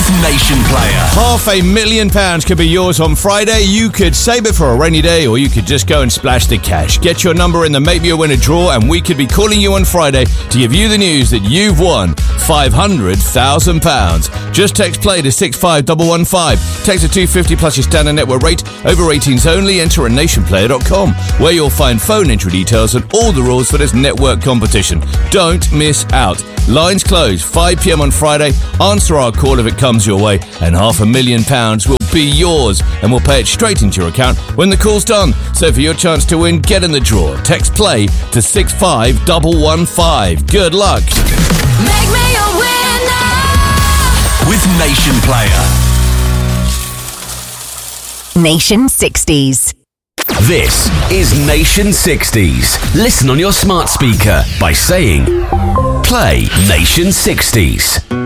with Nation Player. £500,000 could be yours on Friday. You could save it for a rainy day, or you could just go and splash the cash. Get your number in the Maybe a Winner draw, and we could be calling you on Friday to give you the news that you've won £500,000. Just text play to 65115. Text to 250 plus your standard network rate. Over 18s only. Enter at nationplayer.com, where you'll find phone entry details and all the rules for this network competition. Don't miss out. Lines closed 5 p.m. on Friday. Answer our call if it comes your way, and £500,000 will be yours, and we'll pay it straight into your account when the call's done. So for your chance to win, get in the draw. Text play to 65115. Good luck. Make me a winner with Nation Player. Nation 60s. This is Nation 60s. Listen on your smart speaker by saying, play Nation 60s.